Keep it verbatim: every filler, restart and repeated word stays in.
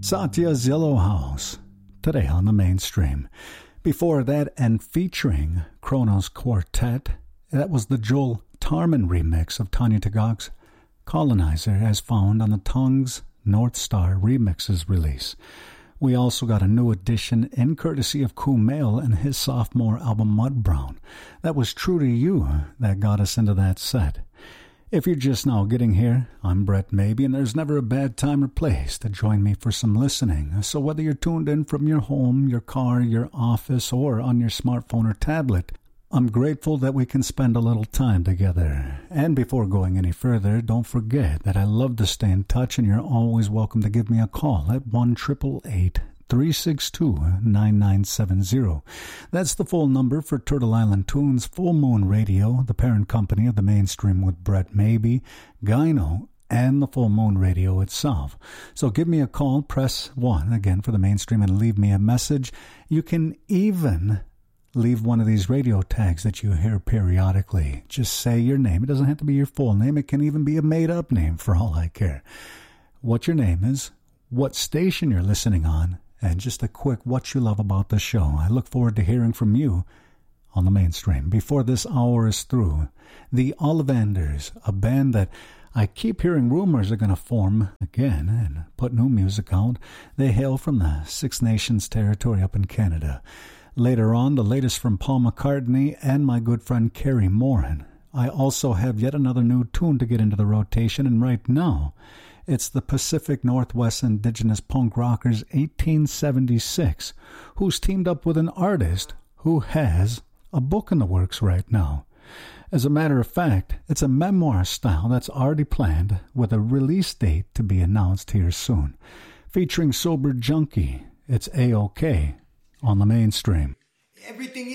Satya's Yellow House, today on the mainstream. Before that, and featuring Kronos Quartet, that was the Joel Tarman remix of Tanya Tagaq's Colonizer, as found on the Tongues North Star Remixes release. We also got a new addition in courtesy of Kumail and his sophomore album Mud Brown. That was True to You that got us into that set. If you're just now getting here, I'm Brett Maybe, and there's never a bad time or place to join me for some listening. So whether you're tuned in from your home, your car, your office, or on your smartphone or tablet, I'm grateful that we can spend a little time together. And before going any further, don't forget that I love to stay in touch, and you're always welcome to give me a call at one eight eight eight, three six two, nine nine seven zero. That's the full number for Turtle Island Tunes Full Moon Radio, the parent company of the mainstream with Brett Maybe, Gyno, and the Full Moon Radio itself. So give me a call, press one, again, for the mainstream, and leave me a message. You can even leave one of these radio tags that you hear periodically. Just say your name. It doesn't have to be your full name. It can even be a made-up name for all I care. What your name is, what station you're listening on, and just a quick what you love about the show. I look forward to hearing from you on the mainstream. Before this hour is through, the Ollivanders, a band that I keep hearing rumors are going to form again and put new music out. They hail from the Six Nations territory up in Canada. Later on, the latest from Paul McCartney and my good friend Kerry Moran. I also have yet another new tune to get into the rotation, and right now, it's the Pacific Northwest Indigenous Punk Rockers eighteen seventy-six, who's teamed up with an artist who has a book in the works right now. As a matter of fact, it's a memoir style that's already planned with a release date to be announced here soon. Featuring Sober Junkie, it's A-OK on the mainstream. Everything